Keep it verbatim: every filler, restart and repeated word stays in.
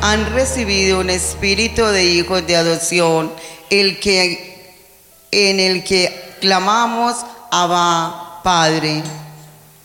han recibido un espíritu de hijos de adopción, el que, en el que clamamos Abba, Padre.